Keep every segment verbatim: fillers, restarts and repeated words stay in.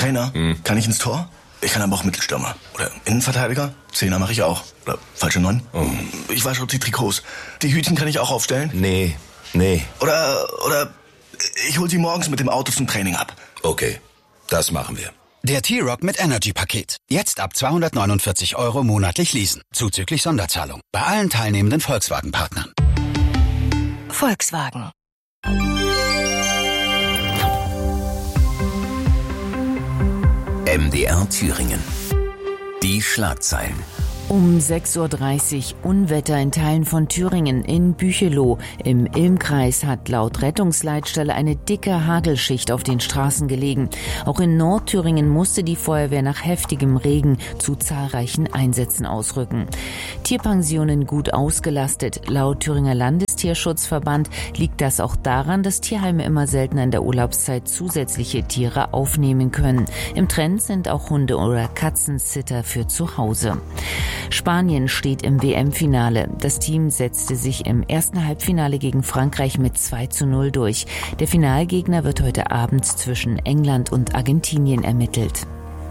Trainer, hm. kann ich ins Tor? Ich kann aber auch Mittelstürmer. Oder Innenverteidiger. Zehner mache ich auch. Oder falsche Neun. Oh. Ich wasche auch die Trikots. Die Hütchen kann ich auch aufstellen. Nee, nee. Oder, oder ich hol sie morgens mit dem Auto zum Training ab. Okay, das machen wir. Der T-Rock mit Energy-Paket. Jetzt ab zweihundertneunundvierzig Euro monatlich leasen. Zuzüglich Sonderzahlung. Bei allen teilnehmenden Volkswagen-Partnern. Volkswagen. M D R Thüringen. Die Schlagzeilen. Um sechs Uhr dreißig Unwetter in Teilen von Thüringen. In Bücheloh im Ilmkreis hat laut Rettungsleitstelle eine dicke Hagelschicht auf den Straßen gelegen. Auch in Nordthüringen musste die Feuerwehr nach heftigem Regen zu zahlreichen Einsätzen ausrücken. Tierpensionen gut ausgelastet. Laut Thüringer Landestierschutzverband liegt das auch daran, dass Tierheime immer seltener in der Urlaubszeit zusätzliche Tiere aufnehmen können. Im Trend sind auch Hunde- oder Katzensitter für zu Hause. Spanien steht im W M-Finale. Das Team setzte sich im ersten Halbfinale gegen Frankreich mit zwei zu null durch. Der Finalgegner wird heute Abend zwischen England und Argentinien ermittelt.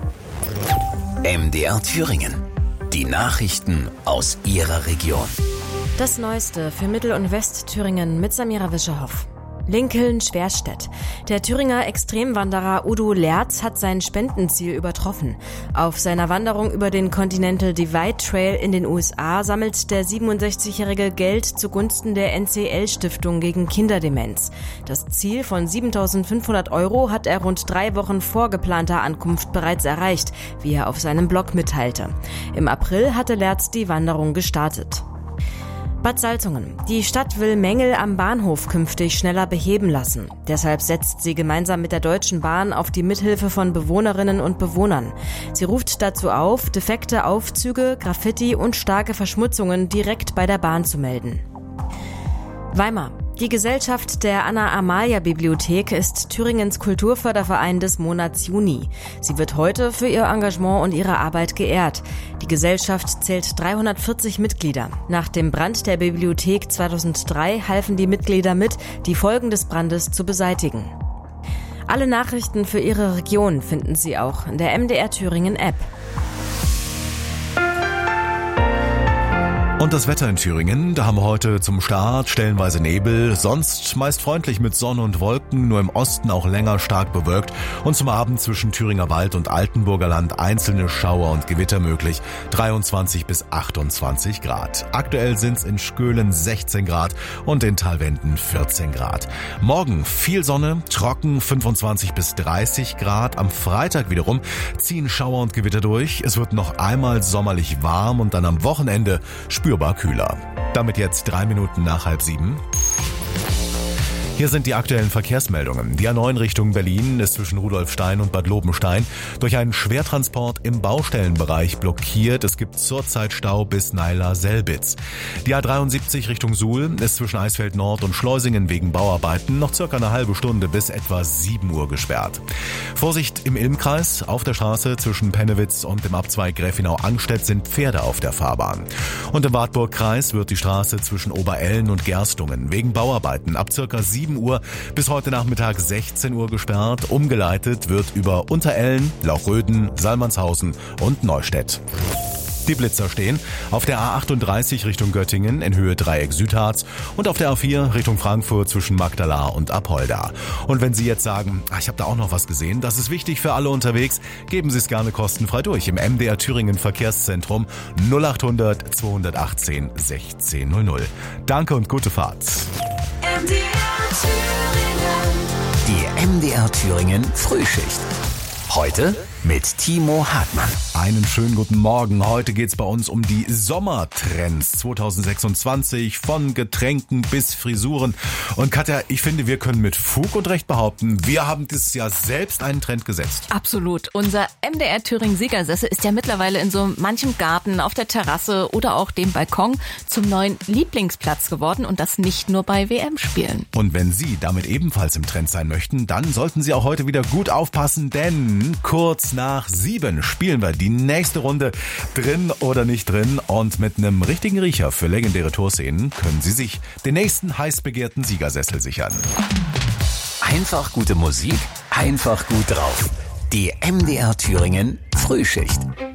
M D R Thüringen. Die Nachrichten aus Ihrer Region. Das Neueste für Mittel- und Westthüringen mit Samira Wischerhoff. Lincoln-Schwerstedt. Der Thüringer Extremwanderer Udo Lerz hat sein Spendenziel übertroffen. Auf seiner Wanderung über den Continental Divide Trail in den U S A sammelt der siebenundsechzigjährige Geld zugunsten der N C L-Stiftung gegen Kinderdemenz. Das Ziel von siebentausendfünfhundert Euro hat er rund drei Wochen vor geplanter Ankunft bereits erreicht, wie er auf seinem Blog mitteilte. Im April hatte Lerz die Wanderung gestartet. Bad Salzungen. Die Stadt will Mängel am Bahnhof künftig schneller beheben lassen. Deshalb setzt sie gemeinsam mit der Deutschen Bahn auf die Mithilfe von Bewohnerinnen und Bewohnern. Sie ruft dazu auf, defekte Aufzüge, Graffiti und starke Verschmutzungen direkt bei der Bahn zu melden. Weimar. Die Gesellschaft der Anna-Amalia-Bibliothek ist Thüringens Kulturförderverein des Monats Juni. Sie wird heute für ihr Engagement und ihre Arbeit geehrt. Die Gesellschaft zählt dreihundertvierzig Mitglieder. Nach dem Brand der Bibliothek zweitausenddrei halfen die Mitglieder mit, die Folgen des Brandes zu beseitigen. Alle Nachrichten für Ihre Region finden Sie auch in der M D R Thüringen App. Und das Wetter in Thüringen, da haben wir heute zum Start stellenweise Nebel, sonst meist freundlich mit Sonne und Wolken, nur im Osten auch länger stark bewölkt und zum Abend zwischen Thüringer Wald und Altenburger Land einzelne Schauer und Gewitter möglich, dreiundzwanzig bis achtundzwanzig Grad. Aktuell sind's in Schkölen sechzehn Grad und in Talwenden vierzehn Grad. Morgen viel Sonne, trocken fünfundzwanzig bis dreißig Grad. Am Freitag wiederum ziehen Schauer und Gewitter durch. Es wird noch einmal sommerlich warm und dann am Wochenende spürbar kühler. Damit jetzt drei Minuten nach halb sieben. Hier sind die aktuellen Verkehrsmeldungen. Die A neun Richtung Berlin ist zwischen Rudolfstein und Bad Lobenstein durch einen Schwertransport im Baustellenbereich blockiert. Es gibt zurzeit Stau bis Naila-Selbitz. Die A dreiundsiebzig Richtung Suhl ist zwischen Eisfeld Nord und Schleusingen wegen Bauarbeiten noch circa eine halbe Stunde bis etwa sieben Uhr gesperrt. Vorsicht im Ilmkreis. Auf der Straße zwischen Pennewitz und dem Abzweig Gräfenau-Angstedt sind Pferde auf der Fahrbahn. Und im Wartburgkreis wird die Straße zwischen Oberellen und Gerstungen wegen Bauarbeiten ab circa sieben Uhr bis heute Nachmittag sechzehn Uhr gesperrt. Umgeleitet wird über Unterellen, Lauchröden, Salmanshausen und Neustädt. Die Blitzer stehen auf der A achtunddreißig Richtung Göttingen in Höhe Dreieck Südharz und auf der A vier Richtung Frankfurt zwischen Magdala und Apolda. Und wenn Sie jetzt sagen, ich habe da auch noch was gesehen, das ist wichtig für alle unterwegs, geben Sie es gerne kostenfrei durch im M D R Thüringen Verkehrszentrum null achthundert zweihundertachtzehn sechzehn null null. Danke und gute Fahrt. M D R Thüringen. Die M D R Thüringen Frühschicht. Heute mit Timo Hartmann. Einen schönen guten Morgen. Heute geht's bei uns um die Sommertrends zwanzig sechsundzwanzig, von Getränken bis Frisuren. Und Katja, ich finde, wir können mit Fug und Recht behaupten, wir haben dieses Jahr selbst einen Trend gesetzt. Absolut. Unser M D R Thüringen Siegersessel ist ja mittlerweile in so manchem Garten, auf der Terrasse oder auch dem Balkon zum neuen Lieblingsplatz geworden und das nicht nur bei W M-Spielen. Und wenn Sie damit ebenfalls im Trend sein möchten, dann sollten Sie auch heute wieder gut aufpassen, denn kurz nach sieben spielen wir die nächste Runde drin oder nicht drin und mit einem richtigen Riecher für legendäre Torszenen können Sie sich den nächsten heiß begehrten Siegersessel sichern. Einfach gute Musik, einfach gut drauf. Die M D R Thüringen Frühschicht.